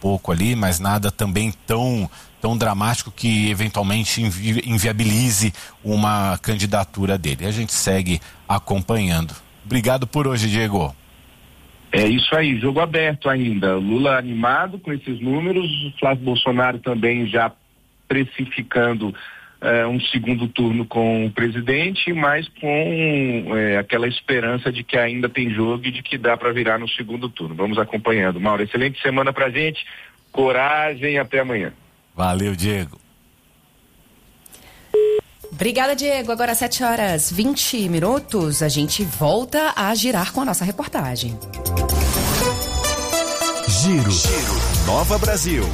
pouco ali, mas nada também tão dramático que eventualmente inviabilize uma candidatura dele. A gente segue acompanhando. Obrigado por hoje, Diego. É isso aí, jogo aberto ainda. Lula animado com esses números, Flávio Bolsonaro também já precificando um segundo turno com o presidente, mas com aquela esperança de que ainda tem jogo e de que dá para virar no segundo turno. Vamos acompanhando. Mauro, excelente semana pra gente, coragem, até amanhã. Valeu, Diego. Obrigada, Diego. Agora 7h20, a gente volta a girar com a nossa reportagem. Giro. Nova Brasil.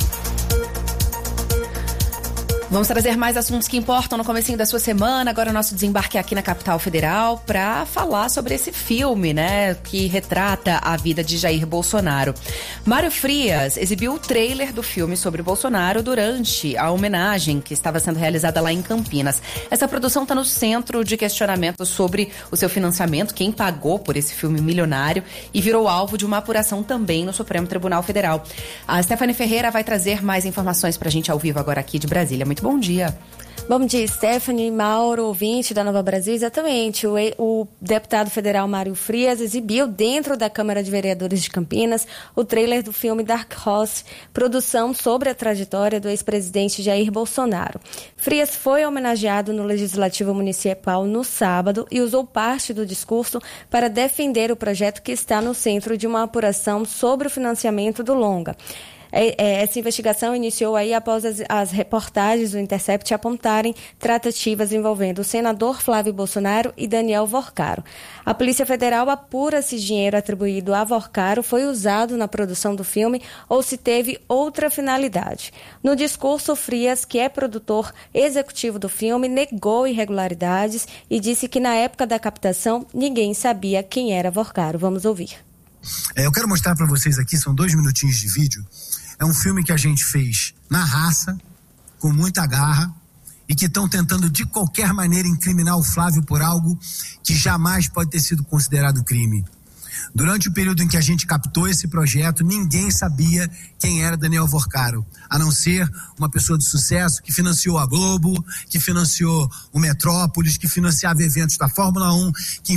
Vamos trazer mais assuntos que importam no comecinho da sua semana. Agora o nosso desembarque aqui na capital federal para falar sobre esse filme, né, que retrata a vida de Jair Bolsonaro. Mário Frias exibiu o trailer do filme sobre Bolsonaro durante a homenagem que estava sendo realizada lá em Campinas. Essa produção está no centro de questionamento sobre o seu financiamento, quem pagou por esse filme milionário, e virou alvo de uma apuração também no Supremo Tribunal Federal. A Stephanie Ferreira vai trazer mais informações para a gente ao vivo agora aqui de Brasília. Muito bom dia. Bom dia, Stephanie, Mauro, ouvinte da Nova Brasil. Exatamente, o deputado federal Mário Frias exibiu dentro da Câmara de Vereadores de Campinas o trailer do filme Dark Horse, produção sobre a trajetória do ex-presidente Jair Bolsonaro. Frias foi homenageado no Legislativo Municipal no sábado e usou parte do discurso para defender o projeto que está no centro de uma apuração sobre o financiamento do longa. Essa investigação iniciou aí após as reportagens do Intercept apontarem tratativas envolvendo o senador Flávio Bolsonaro e Daniel Vorcaro. A Polícia Federal apura se dinheiro atribuído a Vorcaro foi usado na produção do filme ou se teve outra finalidade. No discurso, Frias, que é produtor executivo do filme, negou irregularidades e disse que na época da captação ninguém sabia quem era Vorcaro. Vamos ouvir. Eu quero mostrar para vocês aqui, são 2 minutinhos de vídeo. É um filme que a gente fez na raça, com muita garra, e que estão tentando de qualquer maneira incriminar o Flávio por algo que jamais pode ter sido considerado crime. Durante o período em que a gente captou esse projeto, ninguém sabia quem era Daniel Vorcaro, a não ser uma pessoa de sucesso que financiou a Globo, que financiou o Metrópolis, que financiava eventos da Fórmula 1,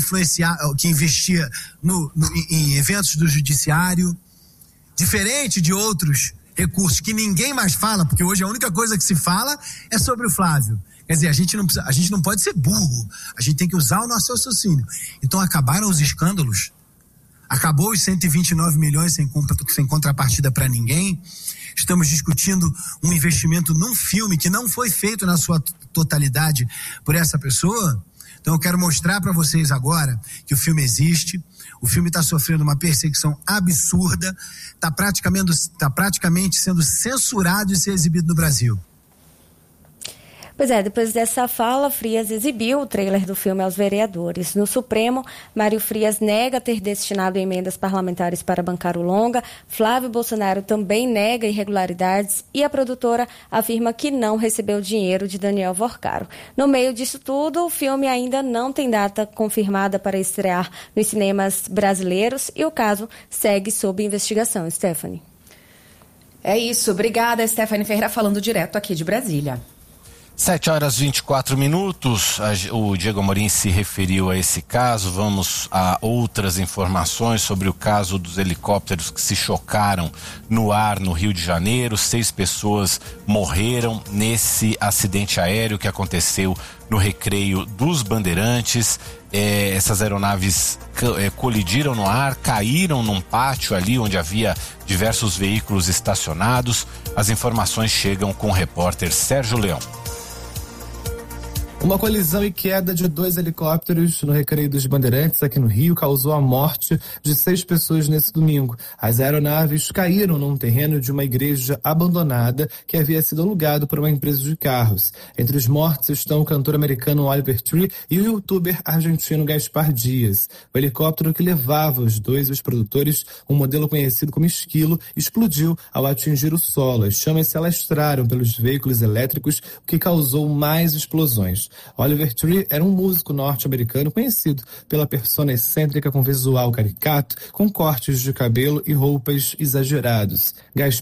que investia em eventos do judiciário. Diferente de outros recursos que ninguém mais fala, porque hoje a única coisa que se fala é sobre o Flávio. Quer dizer, a gente não pode ser burro, a gente tem que usar o nosso raciocínio. Então acabaram os escândalos, acabou os 129 milhões sem contrapartida para ninguém. Estamos discutindo um investimento num filme que não foi feito na sua totalidade por essa pessoa. Então eu quero mostrar para vocês agora que o filme existe, o filme está sofrendo uma perseguição absurda, está praticamente sendo censurado e ser exibido no Brasil. Pois é, depois dessa fala, Frias exibiu o trailer do filme aos vereadores. No Supremo, Mário Frias nega ter destinado emendas parlamentares para bancar o longa, Flávio Bolsonaro também nega irregularidades e a produtora afirma que não recebeu dinheiro de Daniel Vorcaro. No meio disso tudo, o filme ainda não tem data confirmada para estrear nos cinemas brasileiros e o caso segue sob investigação. Stephanie. É isso, obrigada, Stephanie Ferreira, falando direto aqui de Brasília. 7h24, o Diego Amorim se referiu a esse caso. Vamos a outras informações sobre o caso dos helicópteros que se chocaram no ar no Rio de Janeiro. 6 pessoas morreram nesse acidente aéreo que aconteceu no Recreio dos Bandeirantes. Essas aeronaves colidiram no ar, caíram num pátio ali onde havia diversos veículos estacionados. As informações chegam com o repórter Sérgio Leão. Uma colisão e queda de 2 helicópteros no Recreio dos Bandeirantes, aqui no Rio, causou a morte de 6 pessoas nesse domingo. As aeronaves caíram num terreno de uma igreja abandonada que havia sido alugado por uma empresa de carros. Entre os mortos estão o cantor americano Oliver Tree e o youtuber argentino Gaspar Dias. O helicóptero que levava os 2 ex-produtores, um modelo conhecido como Esquilo, explodiu ao atingir o solo. As chamas se alastraram pelos veículos elétricos, o que causou mais explosões. Oliver Tree era um músico norte-americano conhecido pela persona excêntrica com visual caricato, com cortes de cabelo e roupas exagerados.